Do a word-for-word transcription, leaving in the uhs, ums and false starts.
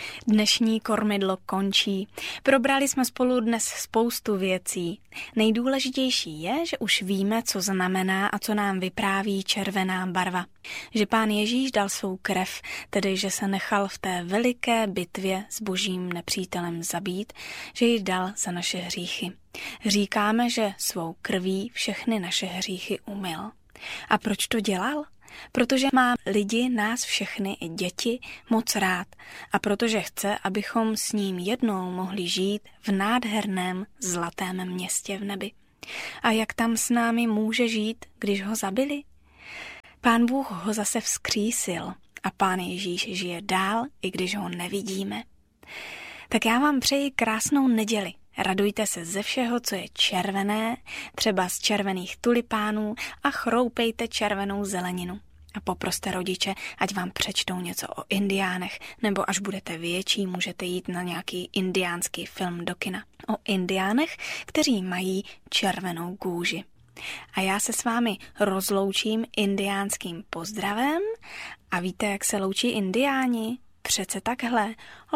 Dnešní kormidlo končí. Probrali jsme spolu dnes spoustu věcí. Nejdůležitější je, že už víme, co znamená a co nám vypráví červená barva. Že Pán Ježíš dal svou krev, tedy že se nechal v té veliké bitvě s božím nepřítelem zabít, že ji dal za naše hříchy. Říkáme, že svou krví všechny naše hříchy umyl. A proč to dělal? Protože má lidi, nás všechny i děti, moc rád a protože chce, abychom s ním jednou mohli žít v nádherném zlatém městě v nebi. A jak tam s námi může žít, když ho zabili? Pán Bůh ho zase vzkřísil a Pán Ježíš žije dál, i když ho nevidíme. Tak já vám přeji krásnou neděli. Radujte se ze všeho, co je červené, třeba z červených tulipánů a chroupejte červenou zeleninu. A poproste rodiče, ať vám přečtou něco o indiánech, nebo až budete větší, můžete jít na nějaký indiánský film do kina. O indiánech, kteří mají červenou kůži. A já se s vámi rozloučím indiánským pozdravem a víte, jak se loučí indiáni? Přece takhle.